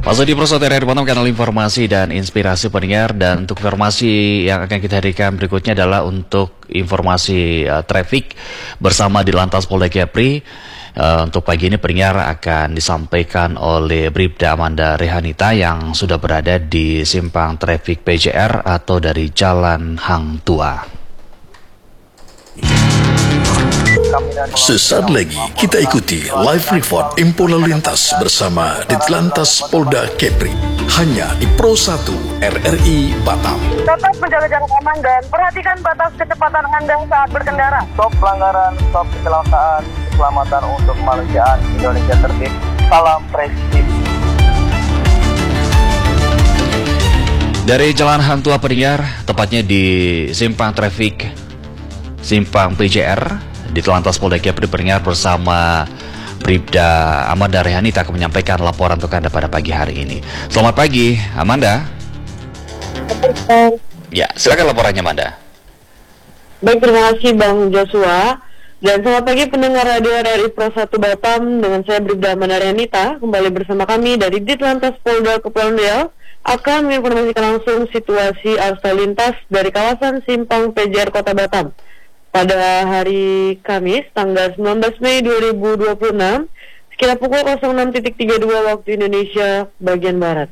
Masuk di Pro RRI Batam, kanal informasi dan inspirasi pendengar. Dan untuk informasi yang akan kita hadirkan berikutnya adalah untuk informasi traffic bersama di Lantas Polda Kepri. Untuk pagi ini pendengar akan disampaikan oleh Bribda Amanda Rehanita yang sudah berada di simpang traffic PJR atau dari Jalan Hang Tua. Sesaat lagi kita ikuti live report info lalu lintas bersama Ditlantas Polda Kepri hanya di Pro 1 RRI Batam. Tetap menjaga jarak aman dan perhatikan batas kecepatan Anda saat berkendara. Stop pelanggaran, stop kecelakaan, keselamatan untuk kemanusiaan. Indonesia tertib. Salam presisi. Dari Jalan Hang Tua pendengar, tepatnya di simpang traffic simpang PJR di Telantas Polda Kepri pendengar bersama Bribda Amanda Rehanita akan menyampaikan laporan untuk Anda pada pagi hari ini. Selamat pagi, Amanda. Ya, silakan laporannya, Amanda. Baik, terima kasih Bang Joshua. Dan selamat pagi pendengar Radio RRI Pro 1 Batam, dengan saya Bribda Amanda Rehanita. Kembali bersama kami dari Ditlantas Polda Kepulauan Riau akan menginformasikan langsung situasi arus lalu lintas dari kawasan simpang PJR Kota Batam pada hari Kamis, tanggal 19 Mei 2026, sekitar pukul 06.32 waktu Indonesia bagian Barat.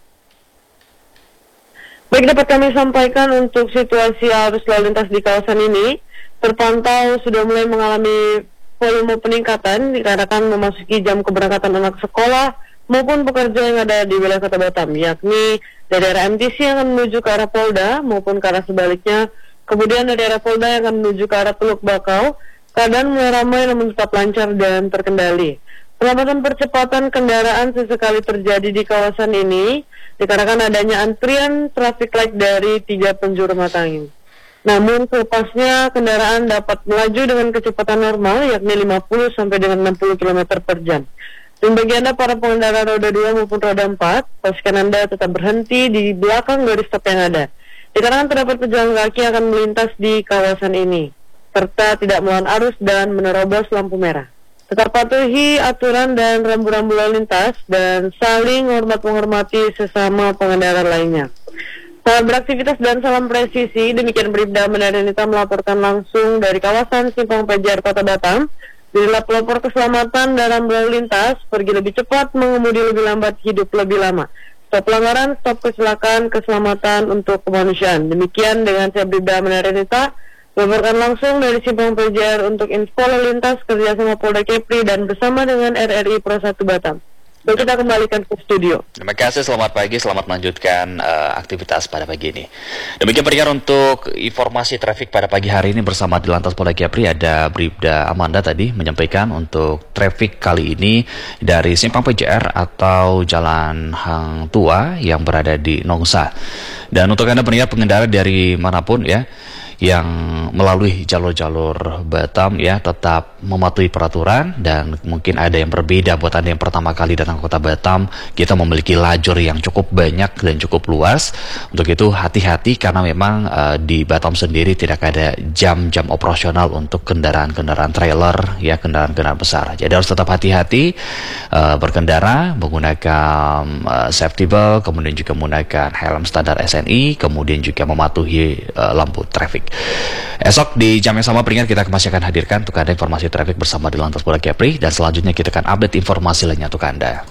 Baik, dapat kami sampaikan untuk situasi arus lalu lintas di kawasan ini, terpantau sudah mulai mengalami volume peningkatan dikarenakan memasuki jam keberangkatan anak sekolah maupun pekerja yang ada di wilayah Kota Batam, yakni dari arah MTC yang akan menuju ke arah Polda maupun ke arah sebaliknya. Kemudian dari arah Polda yang akan menuju ke arah Teluk Bakau, keadaan mulai ramai namun tetap lancar dan terkendali. Pengamatan percepatan kendaraan sesekali terjadi di kawasan ini dikarenakan adanya antrian traffic light dari 3 penjuru mata angin. Namun selepasnya kendaraan dapat melaju dengan kecepatan normal, yakni 50 sampai dengan 60 km per jam. Dan bagi Anda para pengendara roda 2 maupun roda 4, pastikan Anda tetap berhenti di belakang garis stop yang ada. Dikarenakan terdapat pejalan kaki yang akan melintas di kawasan ini, serta tidak melawan arus dan menerobos lampu merah. Tetap patuhi aturan dan rambu-rambu lalu lintas dan saling menghormati sesama pengendara lainnya. Selamat beraktivitas dan salam presisi. Demikian Bribda Amanda Rehanita melaporkan langsung dari kawasan simpang PJR Kota Batam. Dirilah pelopor keselamatan dalam lalu lintas, pergi lebih cepat, mengemudi lebih lambat, hidup lebih lama. Stop pelanggaran, stop kecelakaan, keselamatan untuk kemanusiaan. Demikian dengan saya Bribda Amanda Rehanita, melaporkan langsung dari simpang PJR untuk info lalu lintas kerjasama Polda Kepri dan bersama dengan RRI Pro 1 Batam. Lalu kita kembalikan ke studio. Terima kasih, selamat pagi, selamat melanjutkan aktivitas pada pagi ini. Demikian pendengar untuk informasi traffic pada pagi hari ini bersama di Lantas Polda Kepri. Ada Bribda Amanda tadi menyampaikan untuk traffic kali ini dari simpang PJR atau Jalan Hang Tua yang berada di Nongsa. Dan untuk Anda pengendara dari manapun ya, yang melalui jalur-jalur Batam ya, tetap mematuhi peraturan. Dan mungkin ada yang berbeda buat Anda yang pertama kali datang ke Kota Batam. Kita memiliki lajur yang cukup banyak dan cukup luas. Untuk itu hati-hati karena memang di Batam sendiri tidak ada jam-jam operasional untuk kendaraan-kendaraan trailer ya, kendaraan-kendaraan besar. Jadi harus tetap hati-hati berkendara menggunakan safety belt, kemudian juga menggunakan helm standar SNI, kemudian juga mematuhi lampu traffic. Esok di jam yang sama pendengar kita masih akan hadirkan untuk Anda informasi traffic bersama di Lantas Polda Kepri, dan selanjutnya kita akan update informasi lainnya untuk Anda.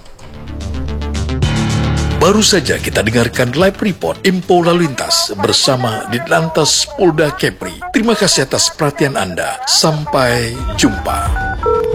Baru saja kita dengarkan live report info lalu lintas bersama Ditlantas Polda Kepri. Terima kasih atas perhatian Anda. Sampai jumpa.